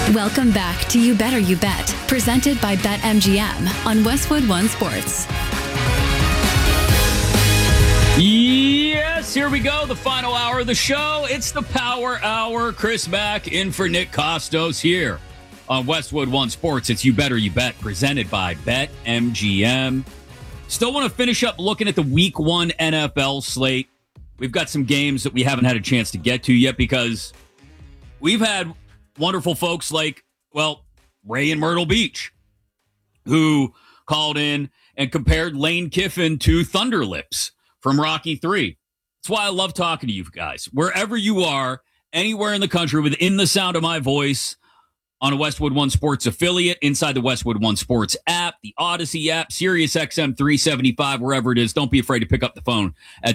Welcome back to You Better You Bet, presented by BetMGM on Westwood One Sports. Yes, here we go. The final hour of the show. It's the Power Hour. Chris Mack in for Nick Costos here on Westwood One Sports. It's You Better You Bet, presented by BetMGM. Still want to finish up looking at the Week 1 NFL slate. We've got some games that we haven't had a chance to get to yet because we've had wonderful folks like, well, Ray in Myrtle Beach, who called in and compared Lane Kiffin to Thunderlips from Rocky 3. That's why I love talking to you guys. Wherever you are, anywhere in the country, within the sound of my voice, on a Westwood One Sports affiliate, inside the Westwood One Sports app, the Odyssey app, Sirius XM 375, wherever it is, don't be afraid to pick up the phone at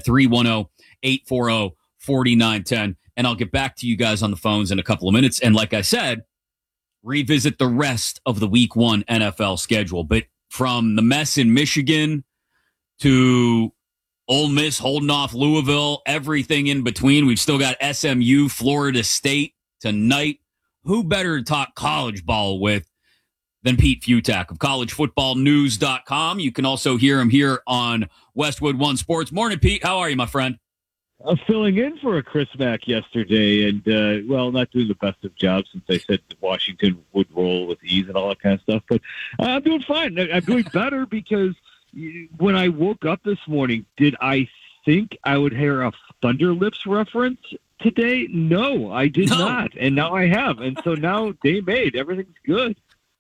310-840-4910. And I'll get back to you guys on the phones in a couple of minutes. And like I said, revisit the rest of the Week 1 NFL schedule. But from the mess in Michigan to Ole Miss holding off Louisville, everything in between, we've still got SMU, Florida State tonight. Who better to talk college ball with than Pete Futak of collegefootballnews.com. You can also hear him here on Westwood One Sports. Morning, Pete. How are you, my friend? I'm filling in for a Chris Mack yesterday, and, not doing the best of jobs since I said Washington would roll with ease and all that kind of stuff. But I'm doing fine. I'm doing better because when I woke up this morning, did I think I would hear a Thunderlips reference today? No, I did not. And now I have. And so now day made. Everything's good.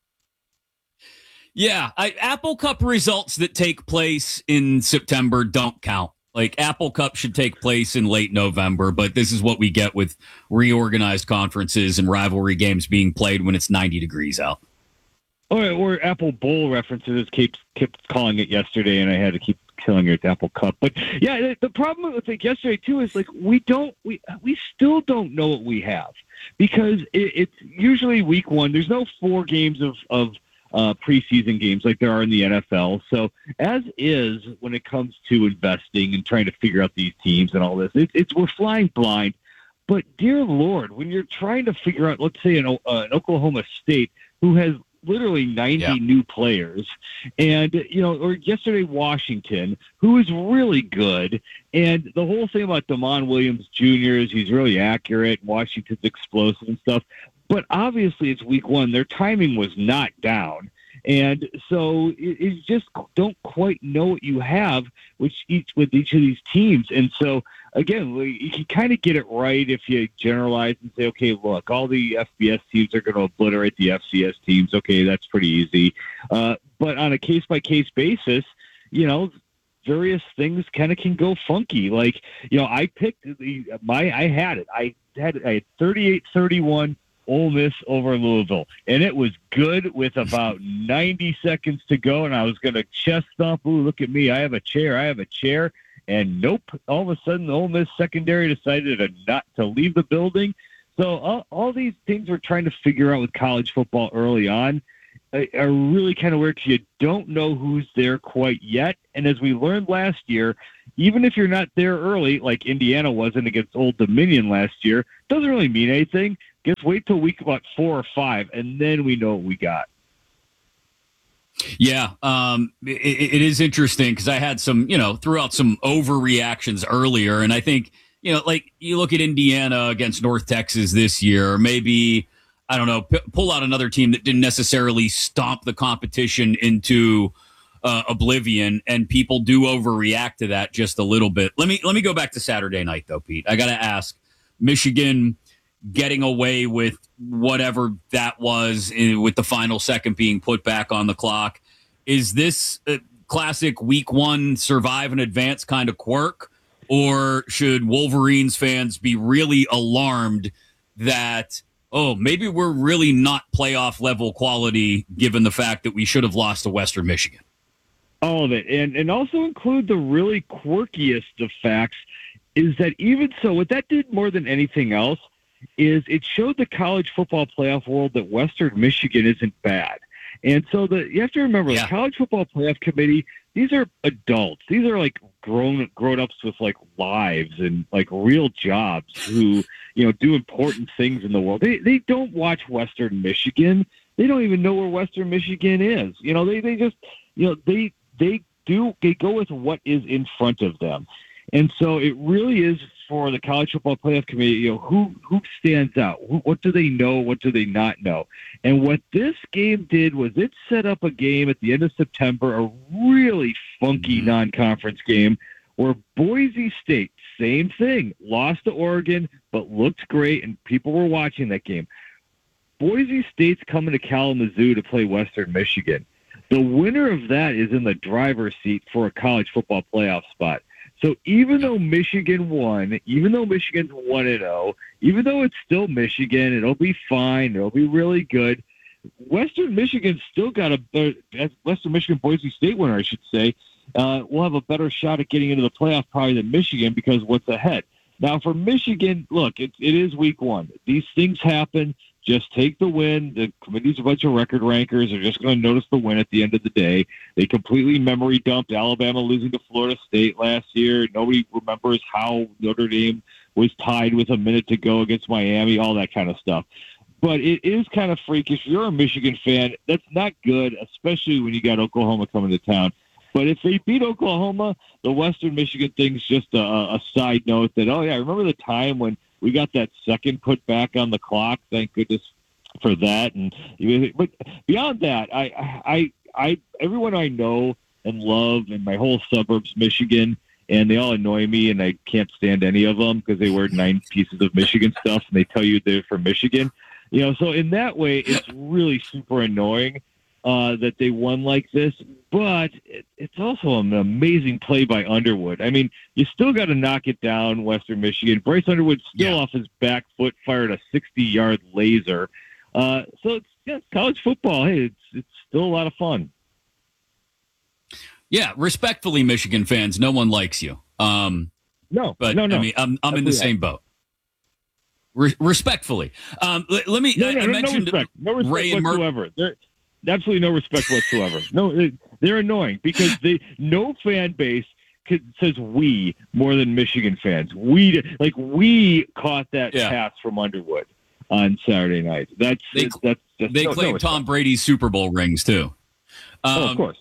Yeah. Apple Cup results that take place in September don't count. Like, Apple Cup should take place in late November, but this is what we get with reorganized conferences and rivalry games being played when it's 90 degrees out. Or Apple Bowl references kept calling it yesterday, and I had to keep killing it Apple Cup. But yeah, the problem with it yesterday too is like we still don't know what we have because it's usually Week 1. There's no 4 games of preseason games like there are in the NFL. So as is when it comes to investing and trying to figure out these teams and all this, we're flying blind. But dear Lord, when you're trying to figure out, let's say an Oklahoma State who has literally 90 new players. And, or yesterday, Washington, who is really good. And the whole thing about Damon Williams Jr. is he's really accurate. Washington's explosive and stuff. But obviously it's Week 1. Their timing was not down. And so you just don't quite know what you have with each of these teams. And so, again, you can kind of get it right if you generalize and say, okay, look, all the FBS teams are going to obliterate the FCS teams. Okay, that's pretty easy. But on a case-by-case basis, various things kind of can go funky. Like, I picked I had 38-31 Ole Miss over Louisville, and it was good with about 90 seconds to go, and I was going to chest thump. Ooh, look at me. I have a chair. And nope, all of a sudden, the Ole Miss secondary decided not to leave the building. So all these things we're trying to figure out with college football early on are really kind of weird because you don't know who's there quite yet. And as we learned last year, even if you're not there early, like Indiana wasn't against Old Dominion last year, doesn't really mean anything. Just wait till week about 4 or 5, and then we know what we got. Yeah, it is interesting because I had some, threw out some overreactions earlier. And I think, like you look at Indiana against North Texas this year, or maybe, I don't know, pull out another team that didn't necessarily stomp the competition into oblivion, and people do overreact to that just a little bit. Let me go back to Saturday night, though, Pete. I got to ask, Michigan getting away with whatever that was with the final second being put back on the clock. Is this a classic Week 1 survive and advance kind of quirk, or should Wolverines fans be really alarmed that, maybe we're really not playoff level quality given the fact that we should have lost to Western Michigan? All of it. And also include the really quirkiest of facts is that even so, what that did more than anything else is it showed the college football playoff world that Western Michigan isn't bad. And so you have to remember, the College Football Playoff Committee, these are adults. These are like grown-ups with like lives and like real jobs who, do important things in the world. They don't watch Western Michigan. They don't even know where Western Michigan is. They just, they go with what is in front of them. And so it really is for the College Football Playoff Committee, who stands out? What do they know? What do they not know? And what this game did was it set up a game at the end of September, a really funky non-conference game where Boise State, same thing, lost to Oregon, but looked great, and people were watching that game. Boise State's coming to Kalamazoo to play Western Michigan. The winner of that is in the driver's seat for a college football playoff spot. So even though Michigan won, even though Michigan's 1-0, even though it's still Michigan, it'll be fine, it'll be really good. Western Michigan's still got Western Michigan Boise State winner, I should say, will have a better shot at getting into the playoff probably than Michigan because what's ahead. Now for Michigan, look, it is week one. These things happen. Just take the win. The committee's a bunch of record rankers. They're just going to notice the win at the end of the day. They completely memory dumped Alabama losing to Florida State last year. Nobody remembers how Notre Dame was tied with a minute to go against Miami, all that kind of stuff. But it is kind of freakish. If you're a Michigan fan, that's not good, especially when you got Oklahoma coming to town. But if they beat Oklahoma, the Western Michigan thing's just a side note that, remember the time when we got that second put back on the clock? Thank goodness for that. But beyond that, I everyone I know and love in my whole suburbs, Michigan, and they all annoy me, and I can't stand any of them because they wear 9 pieces of Michigan stuff, and they tell you they're from Michigan. So in that way, it's really super annoying that they won like this, but it's also an amazing play by Underwood. I mean, you still got to knock it down, Western Michigan. Bryce Underwood still off his back foot fired a 60-yard laser. So it's college football. Hey, it's still a lot of fun. Yeah, respectfully, Michigan fans, no one likes you. No. I mean, I'm in the same boat. Respectfully, let me. I mentioned no respect Ray and whatsoever. Absolutely no respect whatsoever. No, they're annoying because no fan base says we more than Michigan fans. We caught that pass from Underwood on Saturday night. They claim Tom Brady's Super Bowl rings too. Of course.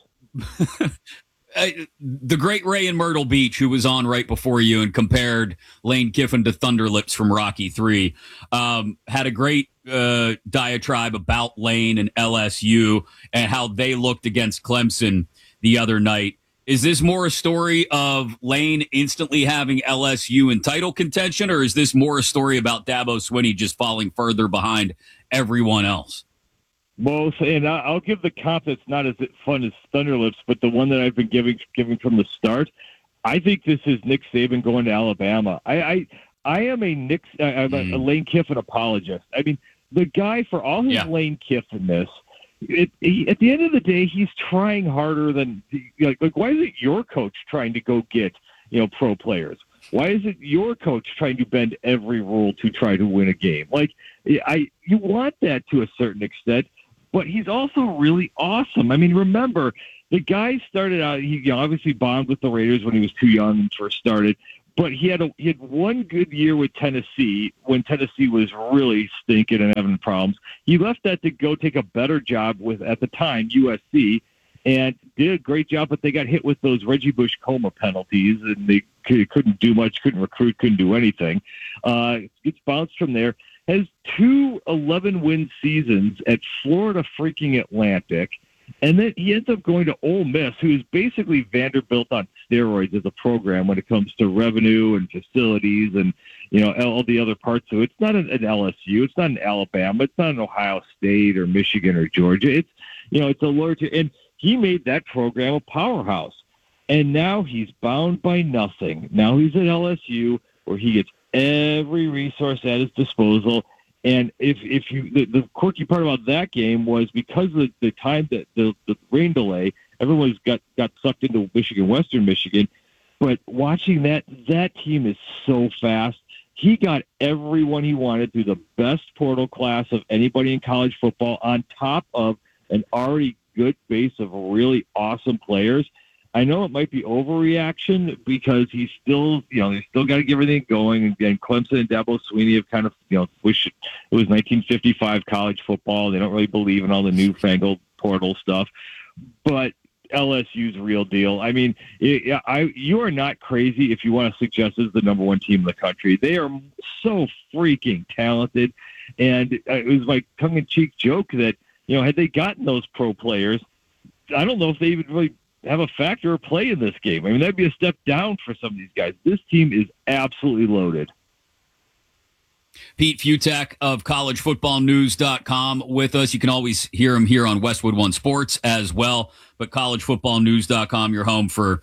The great Ray in Myrtle Beach, who was on right before you and compared Lane Kiffin to Thunderlips from Rocky III, had a great diatribe about Lane and LSU and how they looked against Clemson the other night. Is this more a story of Lane instantly having LSU in title contention, or is this more a story about Dabo Swinney just falling further behind everyone else? Both, and I'll give the comp that's not as fun as Thunderlips, but the one that I've been giving from the start. I think this is Nick Saban going to Alabama. I am I'm a Lane Kiffin apologist. I mean, the guy, for all his Lane Kiffin-ness, at the end of the day, he's trying harder than like. Why is it your coach trying to go get pro players? Why is it your coach trying to bend every rule to try to win a game? You want that to a certain extent. But he's also really awesome. I mean, remember, the guy started out, he obviously bombed with the Raiders when he was too young and first started, but he had one good year with Tennessee when Tennessee was really stinking and having problems. He left that to go take a better job with, at the time, USC, and did a great job, but they got hit with those Reggie Bush coma penalties, and they couldn't do much, couldn't recruit, couldn't do anything. Gets bounced from there. Has 2 11-win seasons at Florida freaking Atlantic, and then he ends up going to Ole Miss, who is basically Vanderbilt on steroids as a program when it comes to revenue and facilities and all the other parts of it. It's not an LSU, it's not an Alabama, it's not an Ohio State or Michigan or Georgia. It's a larger, and he made that program a powerhouse. And now he's bound by nothing. Now he's at LSU, where he gets every resource at his disposal. And if you, the quirky part about that game was because of the time that the rain delay, everyone's got sucked into Western Michigan. But watching that team is so fast. He got everyone he wanted through the best portal class of anybody in college football, on top of an already good base of really awesome players. I know it might be overreaction because he's still, they still got to get everything going. And Clemson and Dabo Swinney have kind of, wish it was 1955 college football. They don't really believe in all the newfangled portal stuff. But LSU's real deal. I mean, you are not crazy if you want to suggest this is the number one team in the country. They are so freaking talented. And it was like tongue-in-cheek joke that, had they gotten those pro players, I don't know if they even really have a factor or play in this game. I mean, that'd be a step down for some of these guys. This team is absolutely loaded. Pete Fiutak of collegefootballnews.com with us. You can always hear him here on Westwood One Sports as well. But collegefootballnews.com, your home for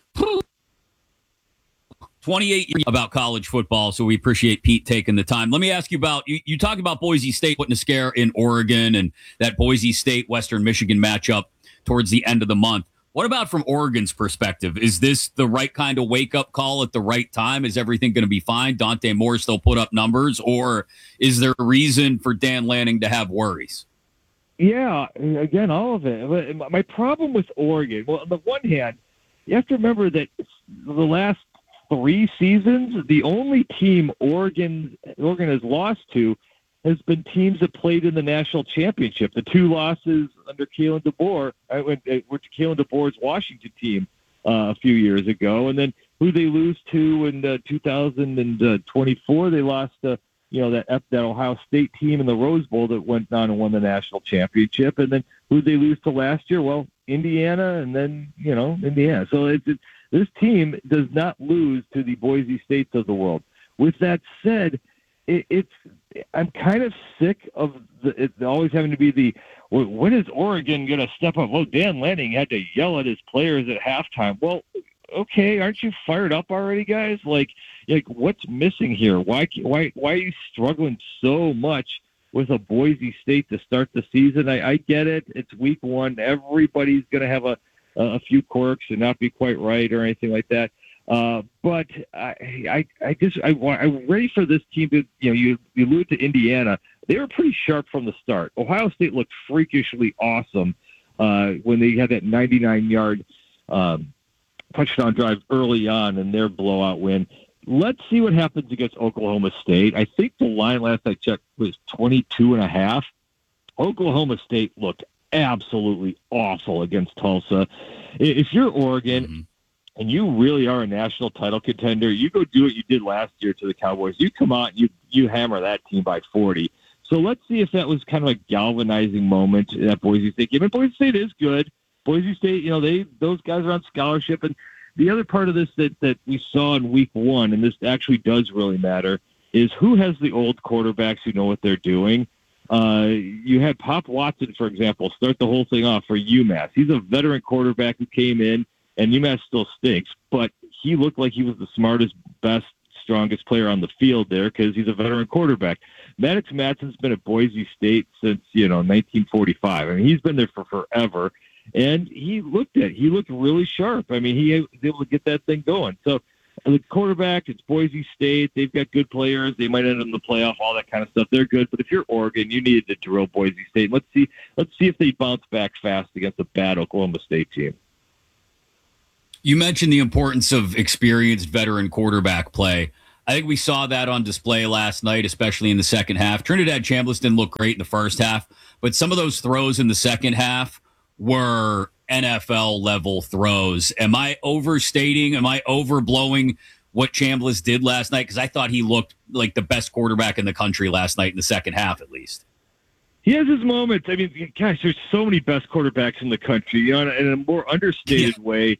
28 years about college football. So we appreciate Pete taking the time. Let me ask you about, you talked about Boise State putting a scare in Oregon and that Boise State-Western Michigan matchup towards the end of the month. What about from Oregon's perspective? Is this the right kind of wake-up call at the right time? Is everything going to be fine? Dante Moore still put up numbers? Or is there a reason for Dan Lanning to have worries? Yeah, again, all of it. My problem with Oregon, well, on the one hand, you have to remember that the last 3 seasons, the only team Oregon has lost to has been teams that played in the national championship. The 2 losses under Kalen DeBoer were to Kalen DeBoer's Washington team a few years ago, and then who they lose to in 2024, they lost to that Ohio State team in the Rose Bowl that went on and won the national championship, and then who they lose to last year? Well, Indiana, and then Indiana. So this team does not lose to the Boise States of the world. With that said, I'm kind of sick of it always having to be when is Oregon going to step up? Well, Dan Lanning had to yell at his players at halftime. Well, okay, aren't you fired up already, guys? Like what's missing here? Why are you struggling so much with a Boise State to start the season? I get it. It's week 1. Everybody's going to have a few quirks and not be quite right or anything like that. But I'm ready for this team to, you allude to Indiana. They were pretty sharp from the start. Ohio State looked freakishly awesome when they had that 99-yard touchdown drive early on in their blowout win. Let's see what happens against Oklahoma State. I think the line last I checked was 22.5. Oklahoma State looked absolutely awful against Tulsa. If you're Oregon and you really are a national title contender, you go do what you did last year to the Cowboys. You come out and you hammer that team by 40. So let's see if that was kind of a galvanizing moment at Boise State game. And Boise State is good. Boise State, those guys are on scholarship. And the other part of this that we saw in week 1, and this actually does really matter, is who has the old quarterbacks who know what they're doing. You had Pop Watson, for example, start the whole thing off for UMass. He's a veteran quarterback who came in, and UMass still stinks, but he looked like he was the smartest, best, strongest player on the field there because he's a veteran quarterback. Maddox Madsen's been at Boise State since 1945. I mean, he's been there for forever, and he looked really sharp. I mean, he was able to get that thing going. So the quarterback, it's Boise State. They've got good players. They might end up in the playoff, all that kind of stuff. They're good. But if you're Oregon, you needed to drill Boise State. Let's see if they bounce back fast against a bad Oklahoma State team. You mentioned the importance of experienced veteran quarterback play. I think we saw that on display last night, especially in the second half. Trinidad Chambliss didn't look great in the first half, but some of those throws in the second half were NFL-level throws. Am I overstating? Am I overblowing what Chambliss did last night? Because I thought he looked like the best quarterback in the country last night in the second half, at least. He has his moments. I mean, gosh, there's so many best quarterbacks in the country. In a more understated way,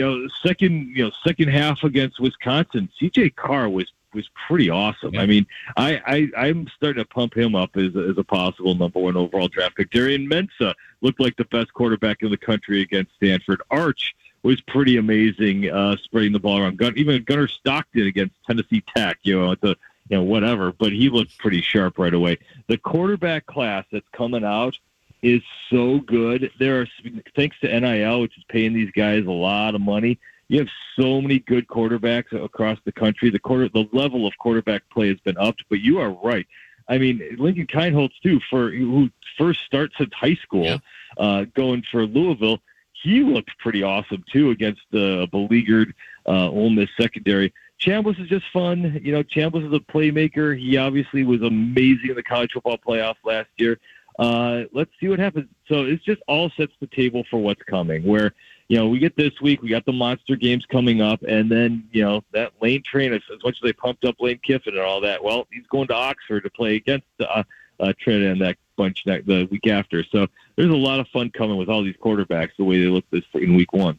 second half against Wisconsin, C.J. Carr was pretty awesome. Yeah. I mean, I'm starting to pump him up as a possible number 1 overall draft pick. Darian Mensah looked like the best quarterback in the country against Stanford. Arch was pretty amazing, spreading the ball around. Even Gunnar Stockton against Tennessee Tech, whatever. But he looked pretty sharp right away. The quarterback class that's coming out is so good. There are, thanks to NIL, which is paying these guys a lot of money, you have so many good quarterbacks across the country. The level of quarterback play has been upped, but you are right. I mean, Lincoln Kienholz, too, who first starts at high school, going for Louisville, he looked pretty awesome too against the beleaguered Ole Miss secondary. Chambliss is just fun. You know, Chambliss is a playmaker. He obviously was amazing in the college football playoff last year. Let's see what happens. So it's just all sets the table for what's coming, where, you know, we get this week, we got the monster games coming up, and then, you know, that Lane train, as much as they pumped up Lane Kiffin and all that, well, he's going to Oxford to play against Trinidad and that bunch the week after. So there's a lot of fun coming with all these quarterbacks, the way they look this in week one.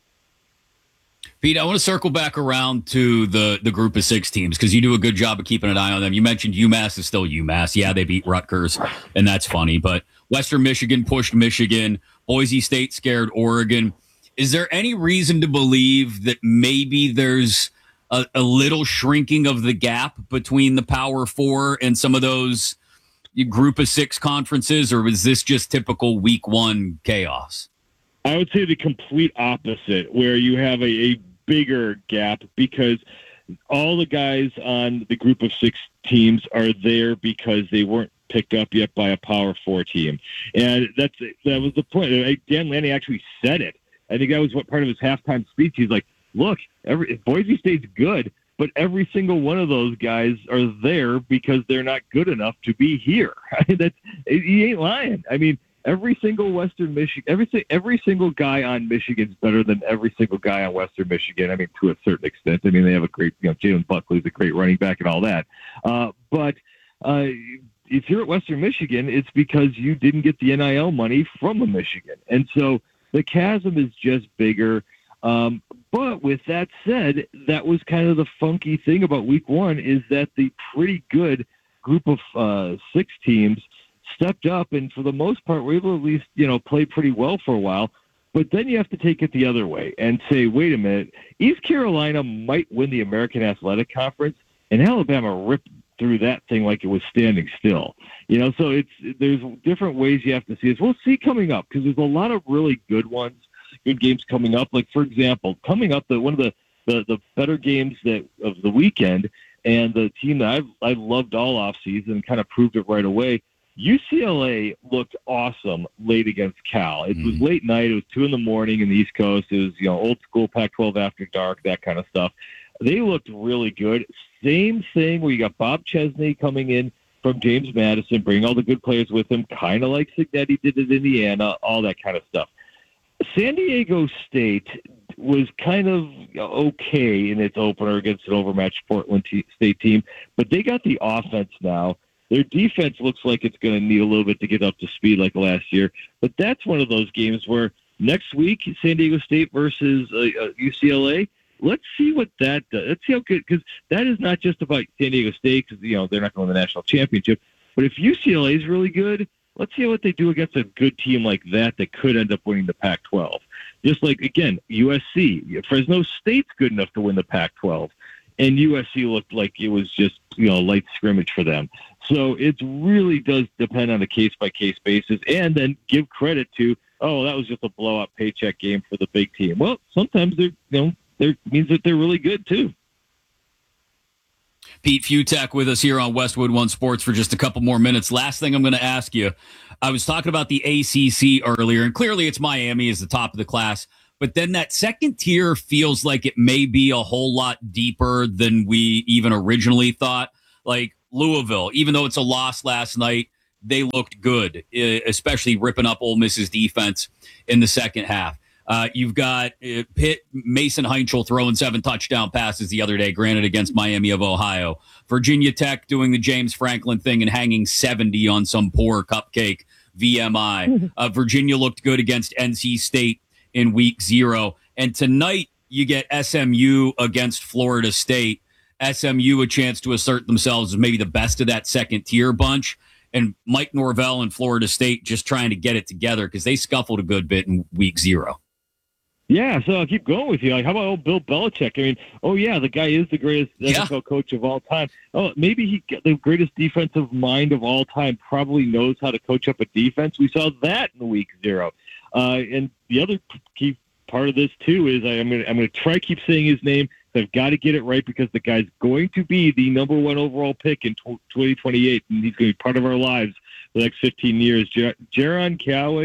Pete, I want to circle back around to the group of 6 teams, because you do a good job of keeping an eye on them. You mentioned UMass is still UMass. Yeah, they beat Rutgers, and that's funny. But Western Michigan pushed Michigan. Boise State scared Oregon. Is there any reason to believe that maybe there's a little shrinking of the gap between the Power Four and some of those group of 6 conferences, or was this just typical week one chaos? I would say the complete opposite, where you have a bigger gap because all the guys on the group of 6 teams are there because they weren't picked up yet by a Power 4 team. And that was the point. Dan Lanning actually said it. I think that was what part of his halftime speech. He's like, look, Boise State's good, but every single one of those guys are there because they're not good enough to be here. He ain't lying. I mean, every single Western Michigan, every single guy on Michigan's better than every single guy on Western Michigan. I mean, to a certain extent. I mean, they have a great, you know, Jalen Buckley's a great running back and all that. But if you're at Western Michigan, it's because you didn't get the NIL money from Michigan. And so the chasm is just bigger. But with that said, that was kind of the funky thing about week one, is that the pretty good group of 6 teams stepped up and for the most part were able to at least, you know, play pretty well for a while. But then you have to take it the other way and say, wait a minute, East Carolina might win the American Athletic Conference, and Alabama ripped through that thing like it was standing still. You know, so there's different ways you have to see this. We'll see coming up, because there's a lot of really good ones, good games coming up. Like, for example, coming up, one of the better games of the weekend, and the team that I loved all offseason and kind of proved it right away, UCLA looked awesome late against Cal. It was late night. It was 2 a.m. in the East Coast. It was, you know, old school Pac-12 after dark, that kind of stuff. They looked really good. Same thing where you got Bob Chesney coming in from James Madison, bringing all the good players with him, kind of like Cignetti did at Indiana, all that kind of stuff. San Diego State was kind of okay in its opener against an overmatched Portland State team, but they got the offense now. Their defense looks like it's going to need a little bit to get up to speed like last year. But that's one of those games where next week, San Diego State versus UCLA, let's see what that does. Let's see how good, because that is not just about San Diego State, because, you know, they're not going to the national championship. But if UCLA is really good, let's see what they do against a good team like that could end up winning the Pac-12. Just like, again, USC. Fresno State's good enough to win the Pac-12. And USC looked like it was just, you know, light scrimmage for them. So it really does depend on a case-by-case basis, and then give credit to, oh, that was just a blowout paycheck game for the big team. Well, sometimes it means that they're really good too. Pete Fiutak with us here on Westwood One Sports for just a couple more minutes. Last thing I'm going to ask you, I was talking about the ACC earlier, and clearly it's Miami as the top of the class. But then that second tier feels like it may be a whole lot deeper than we even originally thought. Like Louisville, even though it's a loss last night, they looked good, especially ripping up Ole Miss's defense in the second half. You've got Pitt, Mason Heinchel throwing 7 touchdown passes the other day, granted against Miami of Ohio. Virginia Tech doing the James Franklin thing and hanging 70 on some poor cupcake VMI. Virginia looked good against NC State in week 0. And tonight you get SMU against Florida State. SMU a chance to assert themselves as maybe the best of that second tier bunch. And Mike Norvell and Florida State just trying to get it together because they scuffled a good bit in week 0. Yeah, so I'll keep going with you. Like, how about old Bill Belichick? I mean, oh, yeah, the guy is the greatest NFL coach of all time. Oh, maybe he got the greatest defensive mind of all time, probably knows how to coach up a defense. We saw that in week 0. And the other key part of this, too, is I'm going to try to keep saying his name. I've got to get it right because the guy's going to be the number 1 overall pick in 2028, and he's going to be part of our lives for the next 15 years. Jaron Callaway,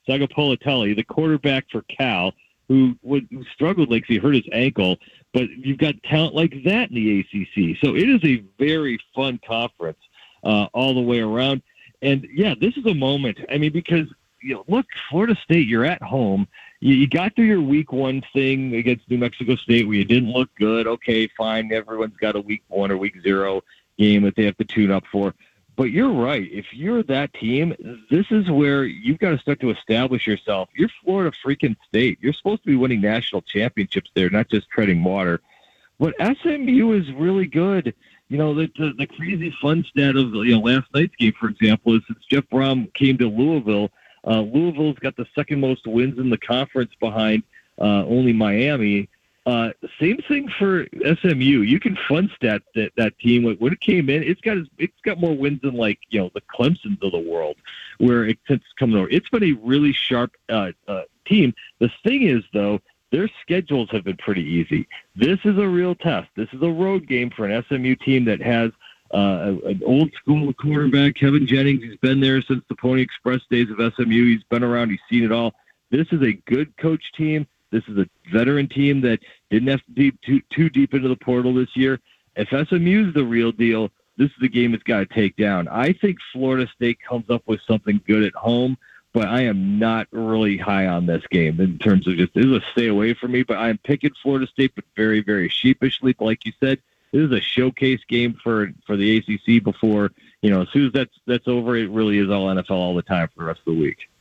Sagapolitelli, the quarterback for Cal, who struggled like he hurt his ankle, but you've got talent like that in the ACC. So it is a very fun conference all the way around. And, yeah, this is a moment. I mean, because, look, Florida State, you're at home. You got through your week one thing against New Mexico State where you didn't look good. Okay, fine. Everyone's got a week one or week 0 game that they have to tune up for. But you're right. If you're that team, this is where you've got to start to establish yourself. You're Florida freaking State. You're supposed to be winning national championships there, not just treading water. But SMU is really good. The crazy fun stat of last night's game, for example, is since Jeff Brom came to Louisville, Louisville's got the second most wins in the conference behind only Miami. Same thing for SMU. You can fun stat that team. When it came in, it's got more wins than the Clemsons of the world, where since coming over. It's been a really sharp team. The thing is, though, their schedules have been pretty easy. This is a real test. This is a road game for an SMU team that has an old school quarterback, Kevin Jennings. He's been there since the Pony Express days of SMU. He's been around. He's seen it all. This is a good coach team. This is a veteran team that didn't have to be too deep into the portal this year. If SMU's the real deal, this is the game it's got to take down. I think Florida State comes up with something good at home, but I am not really high on this game in terms of this is a stay away from me, but I am picking Florida State, but very, very sheepishly. Like you said, this is a showcase game for the ACC before, as soon as that's over, it really is all NFL all the time for the rest of the week.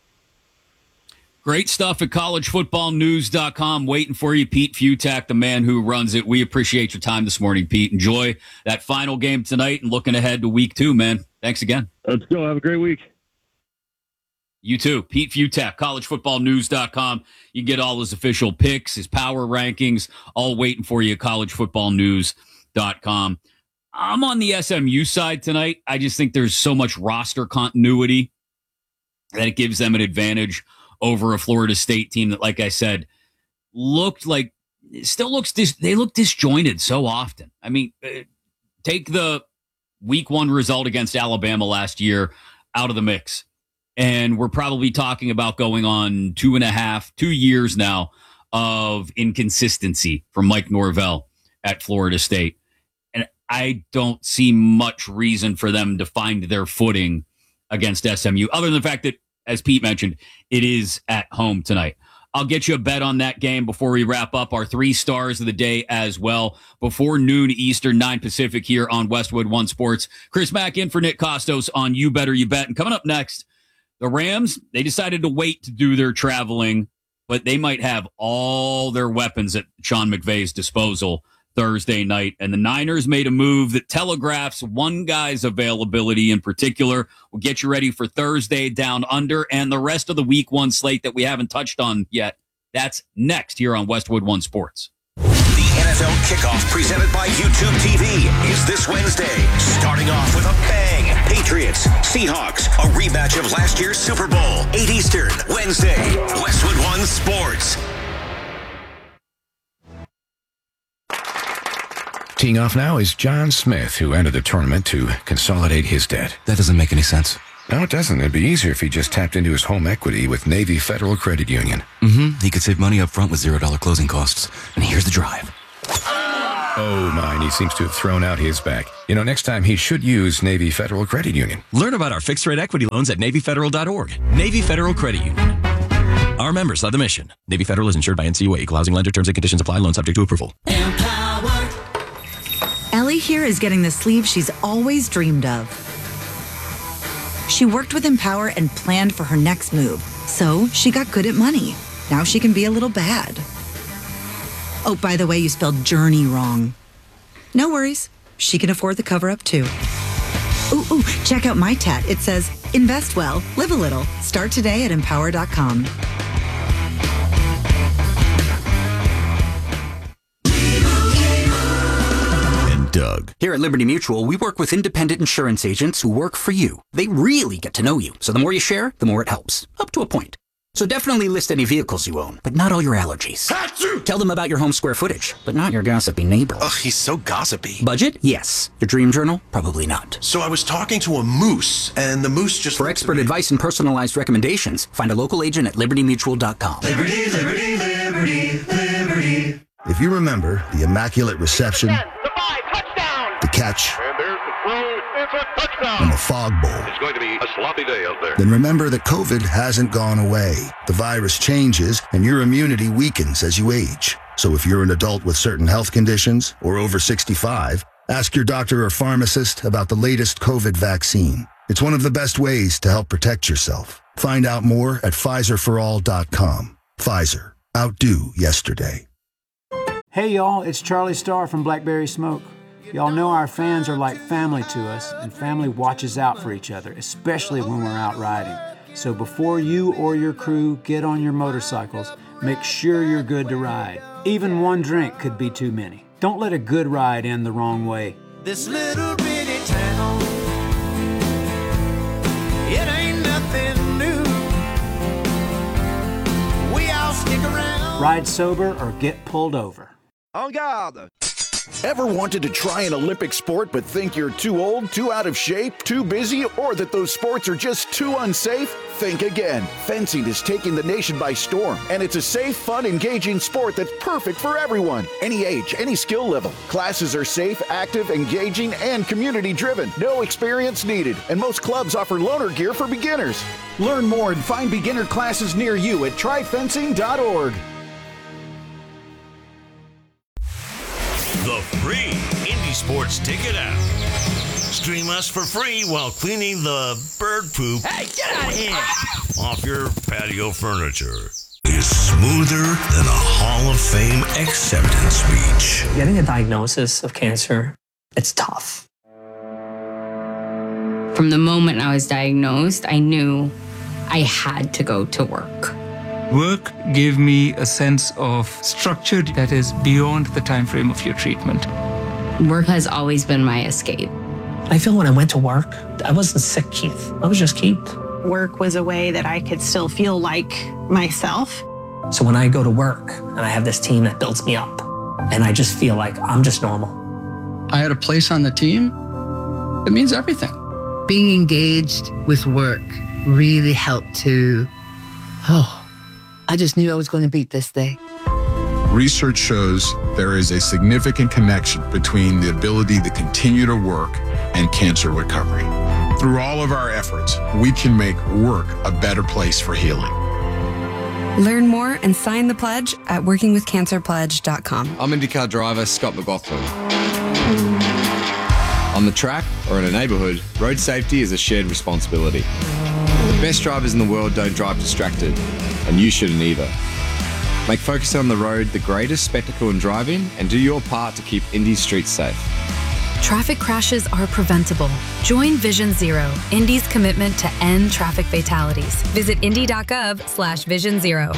Great stuff at collegefootballnews.com. Waiting for you, Pete Futak, the man who runs it. We appreciate your time this morning, Pete. Enjoy that final game tonight and looking ahead to week 2, man. Thanks again. Let's go. Have a great week. You too. Pete Futak, collegefootballnews.com. You get all his official picks, his power rankings, all waiting for you at collegefootballnews.com. I'm on the SMU side tonight. I just think there's so much roster continuity that it gives them an advantage over a Florida State team that, like I said, they look disjointed so often. I mean, take the week 1 result against Alabama last year out of the mix, and we're probably talking about going on 2 years now of inconsistency from Mike Norvell at Florida State. And I don't see much reason for them to find their footing against SMU, other than the fact that, as Pete mentioned, it is at home tonight. I'll get you a bet on that game before we wrap up our 3 stars of the day as well. Before noon Eastern, 9 Pacific here on Westwood One Sports. Chris Mack in for Nick Costos on You Better You Bet. And coming up next, the Rams, they decided to wait to do their traveling, but they might have all their weapons at Sean McVay's disposal Thursday night. And the Niners made a move that telegraphs one guy's availability in particular. We'll get you ready for Thursday down under and the rest of the week 1 slate that we haven't touched on yet. That's next here on Westwood One Sports. The NFL kickoff presented by YouTube TV is this Wednesday. Starting off with a bang. Patriots, Seahawks, a rematch of last year's Super Bowl. 8 Eastern, Wednesday. Westwood One Sports. Teeing off now is John Smith, who entered the tournament to consolidate his debt. That doesn't make any sense. No, it doesn't. It'd be easier if he just tapped into his home equity with Navy Federal Credit Union. He could save money up front with $0 closing costs. And here's the drive. Oh, mine. He seems to have thrown out his back. Next time he should use Navy Federal Credit Union. Learn about our fixed-rate equity loans at NavyFederal.org. Navy Federal Credit Union. Our members love the mission. Navy Federal is insured by NCUA. Equal housing lender. Terms and conditions apply. Loan subject to approval. Ellie here is getting the sleeve she's always dreamed of. She worked with Empower and planned for her next move, so she got good at money. Now she can be a little bad. Oh, by the way, you spelled journey wrong. No worries. She can afford the cover-up, too. Ooh, check out my tat. It says, invest well, live a little. Start today at Empower.com. Doug. Here at Liberty Mutual, we work with independent insurance agents who work for you. They really get to know you, so the more you share, the more it helps. Up to a point. So definitely list any vehicles you own, but not all your allergies. Achoo! Tell them about your home square footage, but not your gossipy neighbor. Ugh, he's so gossipy. Budget? Yes. Your dream journal? Probably not. So I was talking to a moose, and the moose just... For expert advice and personalized recommendations, find a local agent at libertymutual.com. Liberty, liberty, liberty, liberty. If you remember the immaculate reception, 10, the 5, touchdown! The catch, and there's the throw, it's a touchdown! And the fog bowl. It's going to be a sloppy day out there. Then remember that COVID hasn't gone away. The virus changes, and your immunity weakens as you age. So if you're an adult with certain health conditions or over 65, ask your doctor or pharmacist about the latest COVID vaccine. It's one of the best ways to help protect yourself. Find out more at PfizerForAll.com. Pfizer. Outdo yesterday. Hey y'all, it's Charlie Starr from Blackberry Smoke. Y'all know our fans are like family to us, and family watches out for each other, especially when we're out riding. So before you or your crew get on your motorcycles, make sure you're good to ride. Even one drink could be too many. Don't let a good ride end the wrong way. This little bitty town, it ain't nothing new. We all stick around. Ride sober or get pulled over. En garde! Ever wanted to try an Olympic sport but think you're too old, too out of shape, too busy, or that those sports are just too unsafe? Think again. Fencing is taking the nation by storm, and it's a safe, fun, engaging sport that's perfect for everyone. Any age, any skill level. Classes are safe, active, engaging, and community-driven. No experience needed, and most clubs offer loaner gear for beginners. Learn more and find beginner classes near you at tryfencing.org. The free Indy Sports Ticket app. Stream us for free while cleaning the bird poop. Hey, get out of here! Off your patio furniture. Is smoother than a Hall of Fame acceptance speech. Getting a diagnosis of cancer, it's tough. From the moment I was diagnosed, I knew I had to go to work. Work gave me a sense of structure that is beyond the time frame of your treatment. Work has always been my escape. I feel when I went to work, I wasn't sick, Keith. I was just Keith. Work was a way that I could still feel like myself. So when I go to work and I have this team that builds me up, and I just feel like I'm just normal. I had a place on the team. It means everything. Being engaged with work really helped to, I just knew I was going to beat this day. Research shows there is a significant connection between the ability to continue to work and cancer recovery. Through all of our efforts, we can make work a better place for healing. Learn more and sign the pledge at workingwithcancerpledge.com. I'm IndyCar driver Scott McLaughlin. On the track or in a neighborhood, road safety is a shared responsibility. The best drivers in the world don't drive distracted, and you shouldn't either. Make focusing on the road the greatest spectacle in driving, and do your part to keep Indy's streets safe. Traffic crashes are preventable. Join Vision Zero, Indy's commitment to end traffic fatalities. Visit indy.gov/Vision Zero.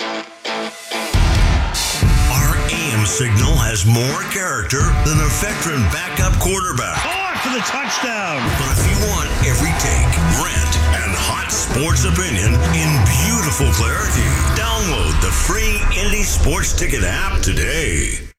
Our AM signal has more character than a veteran backup quarterback. For the touchdown. But if you want every take, rant, and hot sports opinion in beautiful clarity, download the free Indy Sports Ticket app today.